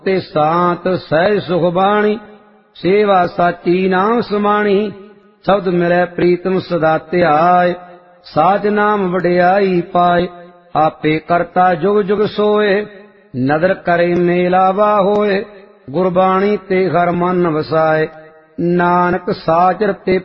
ते सांत सहज सुख बाणी, सेवा साची नाम समाणी। शब्द मिलै प्रीतम सदा ध्याय, साच नाम वडियाई पाए। आपे करता जुग जुग सोए, नदर करे मेलावा होए। गुरबाणी ते घर मन वसाए, नानक साच रते